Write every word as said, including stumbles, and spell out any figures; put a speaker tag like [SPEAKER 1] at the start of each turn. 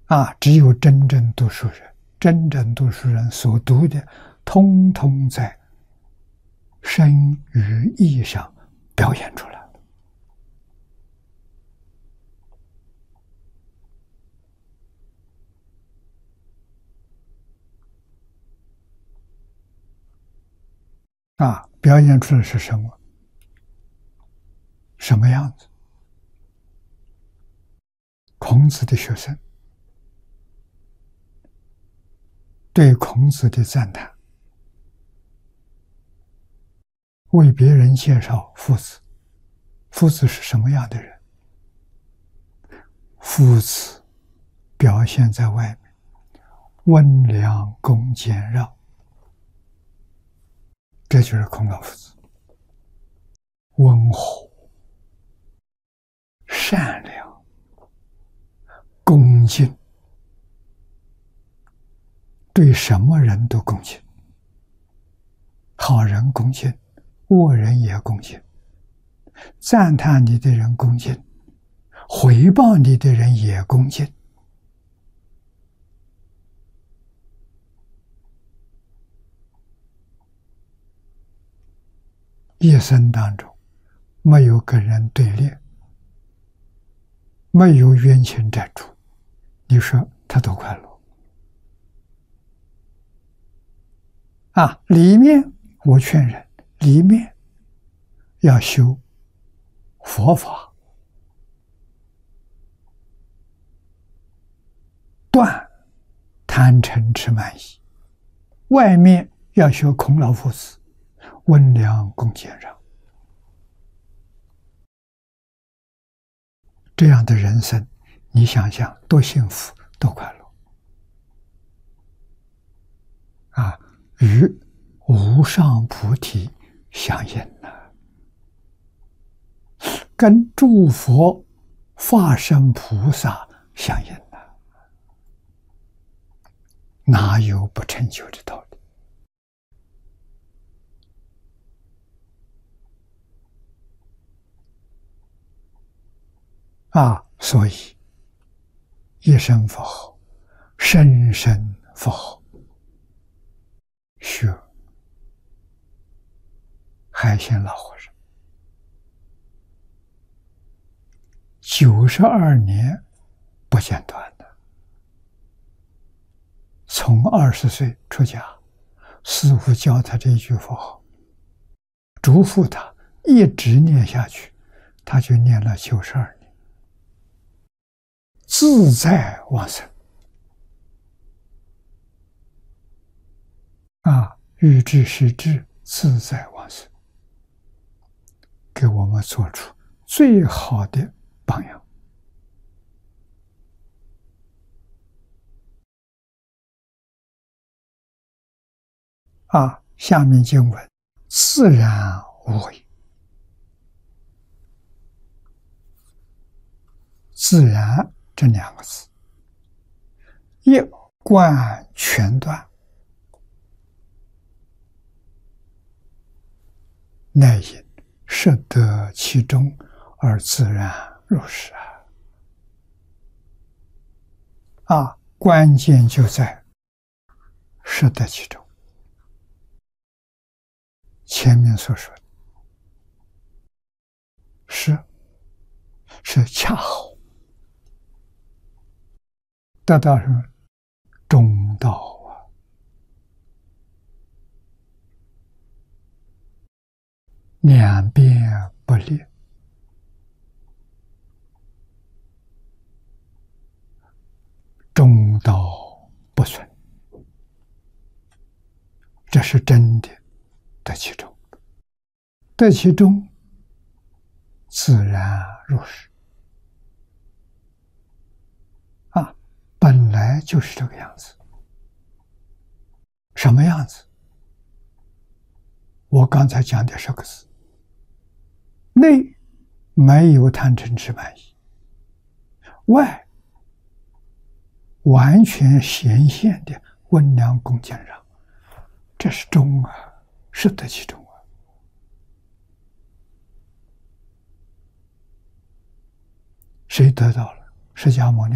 [SPEAKER 1] 啊，只有真正读书人，真正读书人所读的，通通在身语意上表现出来。啊，表现出来是什么？什么样子？孔子的学生对孔子的赞叹，为别人介绍夫子。夫子是什么样的人？夫子表现在外面，温良恭俭让，这就是孔老夫子。温和、善良、恭敬，对什么人都恭敬，好人恭敬，恶人也恭敬，赞叹你的人恭敬，回报你的人也恭敬。一生当中没有跟人对立，没有冤亲债主，你说他多快乐啊！里面我劝人，里面要修佛法，断贪嗔痴慢疑；外面要学孔老夫子，温良恭俭让。这样的人生，你想想多幸福，多快乐啊！与无上菩提相应了，跟诸佛化身菩萨相应了，哪有不成就的道理啊！所以一生佛号，生生佛号，学海鲜老和尚九十二年不间断的，从二十岁出家，师父教他这一句佛号，嘱咐他一直念下去，他就念了九十二年，自在往生啊！欲知时至，自在往生，给我们做出最好的榜样啊！下面经文自然无为，自然这两个字，一贯全断，乃因摄得其中而自然入实啊！啊，关键就在摄得其中。前面所说的是是恰好得到什么中道啊！两边不裂，中道不损，这是真的得其中，得其中自然入实啊！本来就是这个样子。什么样子？我刚才讲的十个字，内没有贪嗔痴慢疑，外完全显现的温良恭俭让，这是中啊，是得其中啊！谁得到了？释迦牟尼